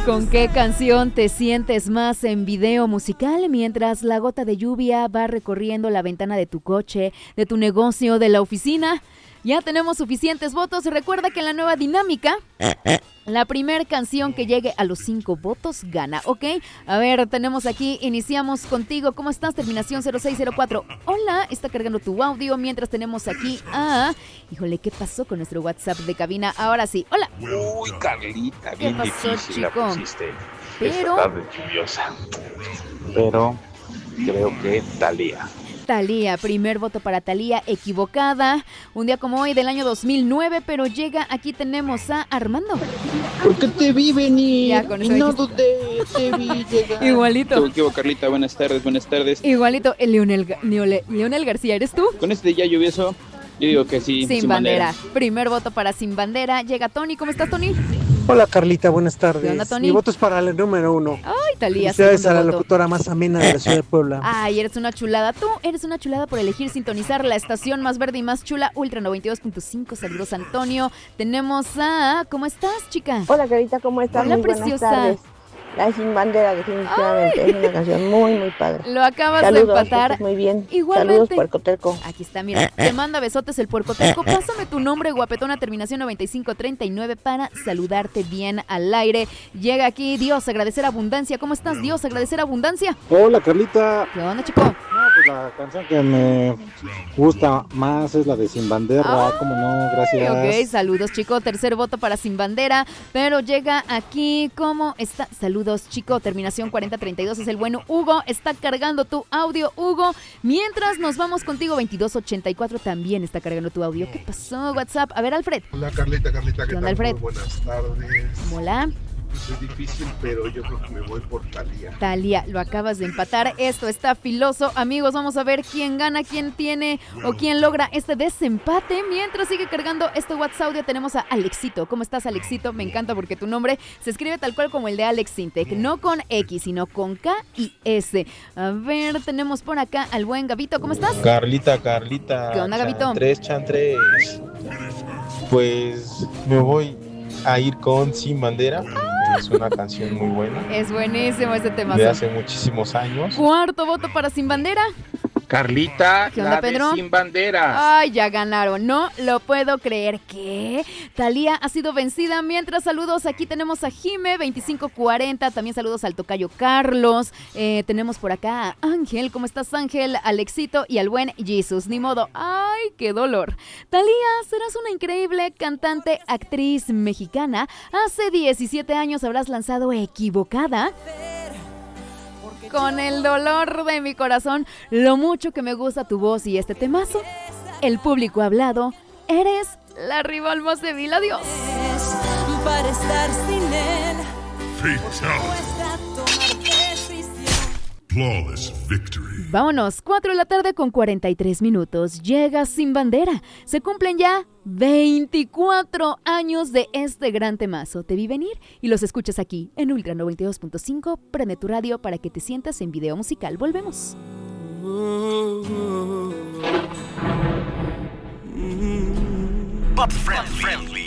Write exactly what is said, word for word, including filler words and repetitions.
¿Con qué canción te sientes más en video musical mientras la gota de lluvia va recorriendo la ventana de tu coche, de tu negocio, de la oficina? Ya tenemos suficientes votos. Recuerda que en la nueva dinámica, la primera canción que llegue a los cinco votos gana, ¿ok? A ver, tenemos aquí, iniciamos contigo. ¿Cómo estás? Terminación cero seis cero cuatro. Hola, está cargando tu audio mientras tenemos aquí a... Híjole, ¿qué pasó con nuestro WhatsApp de cabina? Ahora sí, hola. Uy, Carlita, bien ¿Qué pasó, difícil chico? la pusiste. Pero... Esta tarde lluviosa. Pero creo que Thalía. Thalía, primer voto para Thalía, equivocada. Un día como hoy del año dos mil nueve, pero llega, aquí tenemos a Armando. Porque te vi venir Ya, con y eso no dijiste. dudé, te vi llegar. Igualito. Te equivoco, Carlita, buenas tardes, buenas tardes. Igualito, el Leonel, Ga- Leonel, Leonel García, ¿eres tú? Con este ya lluvioso, yo digo que sí. Sin, bandera. Primer voto para Sin Bandera. Llega Tony, ¿cómo estás, Tony? Hola Carlita, buenas tardes. ¿Qué onda, Tony? Mi voto es para el número uno. Ay, Thalía, Felicidades a la segundo voto. locutora más amena de la ciudad de Puebla. Ay, eres una chulada. Tú eres una chulada por elegir sintonizar la estación más verde y más chula, Ultra noventa y dos punto cinco. Saludos, Antonio. Tenemos a... ¿Cómo estás, chica? Hola, Carita, ¿cómo estás? Hola, Muy buenas preciosa. tardes. La Sin Bandera, definitivamente. Ay. Es una canción muy, muy padre. Lo acabas Saludos, de empatar. que estés muy bien. Igualmente. Saludos, Puercoterco. Aquí está, mira. Te manda besotes el puercoteco. Pásame tu nombre, guapetona, terminación noventa y cinco treinta y nueve, para saludarte bien al aire. Llega aquí Dios, agradecer abundancia. ¿Cómo estás, Dios? Agradecer abundancia. Hola Carlita. ¿Qué onda, chico? No, pues la canción que me gusta más es la de Sin Bandera, Ah, como no, gracias. Ok, saludos, chico. Tercer voto para Sin Bandera, pero llega aquí, ¿cómo está? Saludos, chico. Terminación cuarenta treinta y dos es el bueno Hugo. Está cargando tu audio, Hugo. Mientras nos vamos contigo, veintidós ochenta y cuatro también está cargando tu audio. ¿Qué pasó, WhatsApp? A ver, Alfred. Hola Carlita, Carlita, ¿qué, ¿Qué onda, tal? Alfred? Muy buenas tardes. Hola. Es difícil, pero yo creo que me voy por Thalía. Thalía, lo acabas de empatar. Esto está filoso. Amigos, vamos a ver quién gana, quién tiene o quién logra este desempate. Mientras sigue cargando este WhatsApp audio, tenemos a Alexito. ¿Cómo estás, Alexito? Me encanta porque tu nombre se escribe tal cual como el de Alex Sintek. No con X, sino con K y S. A ver, tenemos por acá al buen Gabito. ¿Cómo estás? Carlita, Carlita. ¿Qué onda, Gabito? Chan tres, chan tres. Pues me voy a ir con Sin Bandera. Es una canción muy buena. Es buenísimo este tema. De hace muchísimos años. Cuarto voto para Sin Bandera. Carlita, ¿Qué onda, la Pedro? de Sin Bandera. Ay, ya ganaron, no lo puedo creer. ¿Qué? Thalía ha sido vencida. Mientras, saludos, aquí tenemos a Jime, veinticinco cuarenta. También saludos al tocayo Carlos. Eh, tenemos por acá a Ángel. ¿Cómo estás, Ángel? Alexito y al buen Jesus. Ni modo. Ay, qué dolor. Thalía, serás una increíble cantante, actriz mexicana. Hace diecisiete años habrás lanzado Equivocada. Con el dolor de mi corazón, lo mucho que me gusta tu voz y este temazo, el público ha hablado, eres la rival más débil. Adiós. Para estar sin él. Flawless victory. Vámonos, cuatro de la tarde con cuarenta y tres minutos. Llega Sin Bandera. Se cumplen ya veinticuatro años de este gran temazo. Te vi venir y los escuchas aquí en Ultra noventa y dos punto cinco. Prende tu radio para que te sientas en video musical. Volvemos. Pop friendly.